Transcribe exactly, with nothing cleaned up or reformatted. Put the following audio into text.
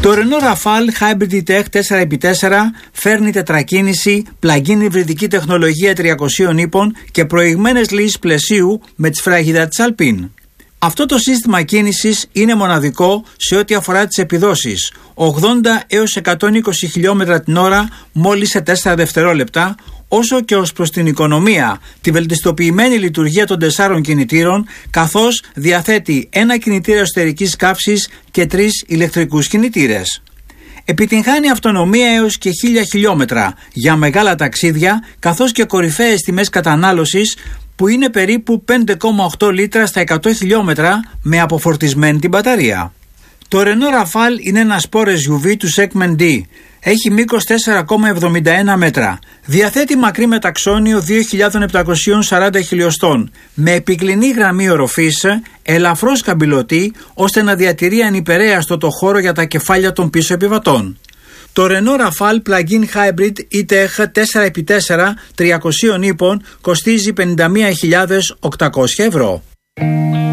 Το Renault Rafale Hybrid E-Tech τέσσερα επί τέσσερα φέρνει τετρακίνηση, plug-in υβριδική τεχνολογία τριακοσίων ύπων και προηγμένες λύσεις πλαισίου με τη σφραγίδα της Alpine. Αυτό το σύστημα κίνησης είναι μοναδικό σε ό,τι αφορά τις επιδόσεις, ογδόντα έως εκατόν είκοσι χιλιόμετρα την ώρα μόλις σε τέσσερα δευτερόλεπτα, όσο και ως προς την οικονομία, τη βελτιστοποιημένη λειτουργία των τεσσάρων κινητήρων, καθώς διαθέτει ένα κινητήρα εσωτερικής καύσης και τρεις ηλεκτρικούς κινητήρες. Επιτυγχάνει αυτονομία έως και χίλια χιλιόμετρα για μεγάλα ταξίδια, καθώς και κορυφαίες τιμές κατανάλωσης που είναι περίπου πέντε κόμμα οκτώ λίτρα στα εκατό χιλιόμετρα με αποφορτισμένη την μπαταρία. Το Renault Rafale είναι ένα σπορ ες γιου βι του Segment D. Έχει μήκος τέσσερα κόμμα εβδομήντα ένα μέτρα. Διαθέτει μακρύ μεταξώνιο δύο χιλιάδες επτακόσια σαράντα χιλιοστών με επικλινή γραμμή οροφής, ελαφρώς καμπυλωτή ώστε να διατηρεί ανυπερέαστο το χώρο για τα κεφάλια των πίσω επιβατών. Το Renault Rafale Plug-in Hybrid E-Tech τέσσερα επί τέσσερα τριακοσίων ύπων κοστίζει πενήντα μία χιλιάδες οκτακόσια ευρώ.